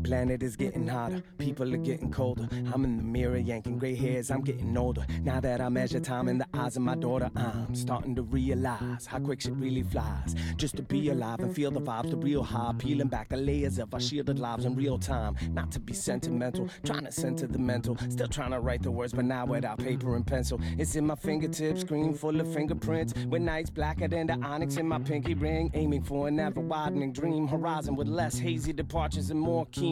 planet is getting hotter, people are getting colder. I'm in the mirror yanking gray hairs, I'm getting older. Now that I measure time in the eyes of my daughter, I'm starting to realize how quick shit really flies. Just to be alive and feel the vibes, the real high, peeling back the layers of our shielded lives in real time. Not to be sentimental, trying to center the mental, still trying to write the words, but now without paper and pencil. It's in my fingertips, screen full of fingerprints, with nights blacker than the onyx in my pinky ring, aiming for an ever widening dream horizon with less hazy departures and more keen